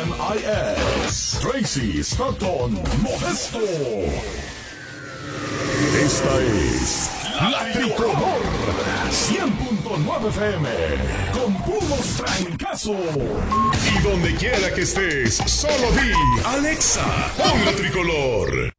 MIS, Tracy Stockton Modesto. Esta es La Tricolor 100.9 FM con puros trancazos. Y donde quiera que estés, solo di Alexa, pon La Tricolor.